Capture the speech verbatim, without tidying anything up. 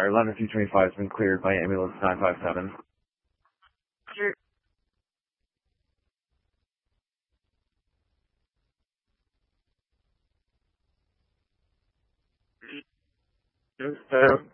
or eleven two twenty-five has been cleared by ambulance nine five seven. Sure. Yes,